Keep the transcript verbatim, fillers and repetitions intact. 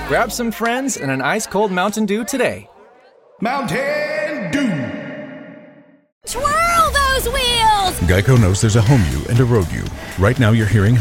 Grab some friends and an ice-cold Mountain Dew today. Mountain Dew! Twirl those wheels! Geico knows there's a home you and a road you. Right now you're hearing